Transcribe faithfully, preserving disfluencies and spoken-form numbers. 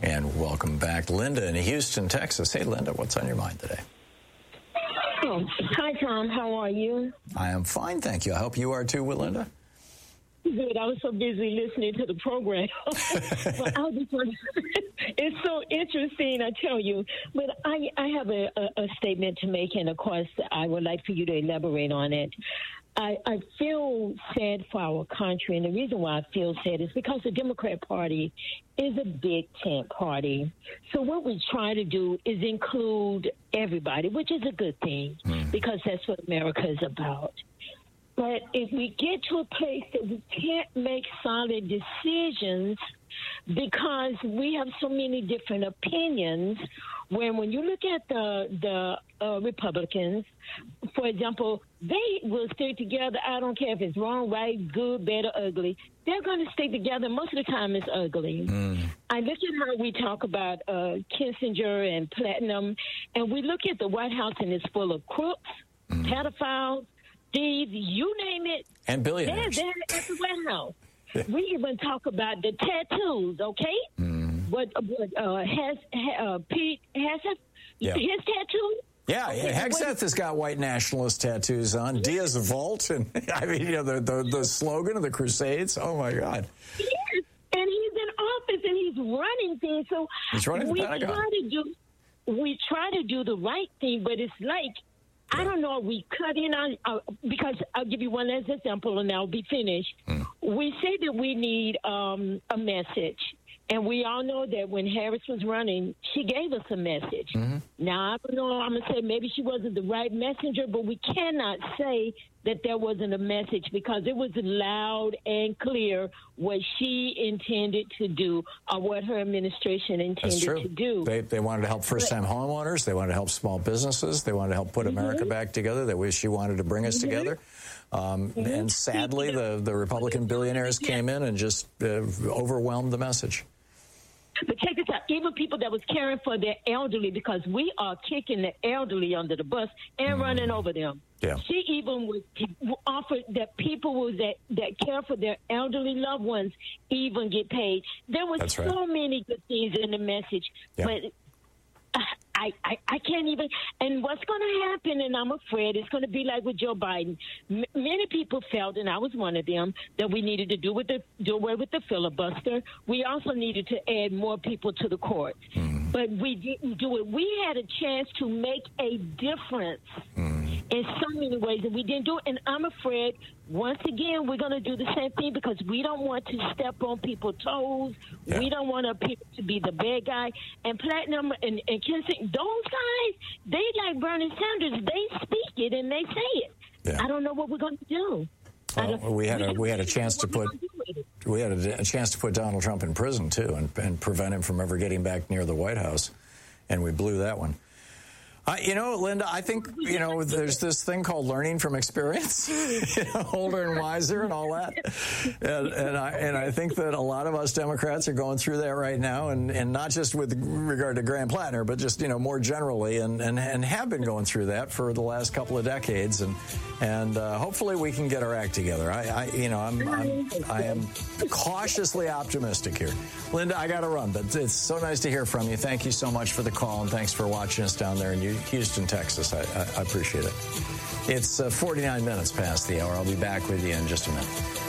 And welcome back, Linda in Houston, Texas. Hey, Linda, what's on your mind today? Oh, hi, Tom. How are you? I am fine, thank you. I hope you are too, Linda. Good. I was so busy listening to the program. Well, I was just, it's so interesting, I tell you. But I, I have a, a, a statement to make, and, of course, I would like for you to elaborate on it. I, I feel sad for our country, and the reason why I feel sad is because the Democrat Party is a big tent party. So what we try to do is include everybody, which is a good thing, mm. because that's what America is about. But if we get to a place that we can't make solid decisions because we have so many different opinions, when when you look at the the uh, Republicans, for example, they will stay together. I don't care if it's wrong, right, good, bad, or ugly. They're going to stay together. Most of the time it's ugly. Mm. I look at how we talk about uh, Kissinger and Platinum, and we look at the White House and it's full of crooks, mm. pedophiles, thieves, you name it. And billionaires. They're there at the White House. We even talk about the tattoos, okay? Mm. What, what uh, has uh, Pete Hegseth, yeah. his tattoo? Yeah, okay, yeah. Hegseth has got white nationalist tattoos on. Yes. Diaz Volt, and I mean, you know, the, the, the slogan of the Crusades. Oh, my God. Yes, and he's in office, and he's running things. So he's running we the Pentagon. try to do, we try to do the right thing, but it's like, yeah. I don't know, we cut in on, uh, because I'll give you one last example, and I'll be finished. Mm. We say that we need um, a message. And we all know that when Harris was running, she gave us a message. Mm-hmm. Now, I don't know, I'm going to say maybe she wasn't the right messenger, but we cannot say that there wasn't a message because it was loud and clear what she intended to do or what her administration intended to do. They, they wanted to help first-time homeowners. They wanted to help small businesses. They wanted to help put mm-hmm. America back together. That way she wanted to bring us mm-hmm. together. Um, mm-hmm. And sadly, the, the Republican billionaires came in and just uh, overwhelmed the message. But check this out. Even people that was caring for their elderly, because we are kicking the elderly under the bus and mm. running over them. Yeah. She even was offered that people was that, that care for their elderly loved ones even get paid. There was That's so right. many good things in the message. Yeah. But I, I, I can't even. And what's going to happen, and I'm afraid it's going to be like with Joe Biden. M- many people felt, and I was one of them, that we needed to do with the do away with the filibuster. We also needed to add more people to the court, mm. but we didn't do it. We had a chance to make a difference mm. in so many ways, and we didn't do it. And I'm afraid, once again, we're going to do the same thing because we don't want to step on people's toes. Yeah. We don't want our people to be the bad guy. And Platinum and, and Kissinger, those guys, they like Bernie Sanders. They speak it and they say it. Yeah. I don't know what we're going to do. Well, we had a we had a chance to put we had a, a chance to put Donald Trump in prison too, and, and prevent him from ever getting back near the White House, and we blew that one. Uh, you know, Linda, I think, you know, there's this thing called learning from experience, you know, older and wiser and all that. And, and, I, and I think that a lot of us Democrats are going through that right now, and, and not just with regard to Graham Plattner, but just, you know, more generally, and, and, and have been going through that for the last couple of decades. And and uh, hopefully we can get our act together. I, I you know, I'm, I'm, I am cautiously optimistic here. Linda, I got to run, but it's so nice to hear from you. Thank you so much for the call, and thanks for watching us down there in Houston, Texas. I, I, I appreciate it. It's uh, forty-nine minutes past the hour. I'll be back with you in just a minute.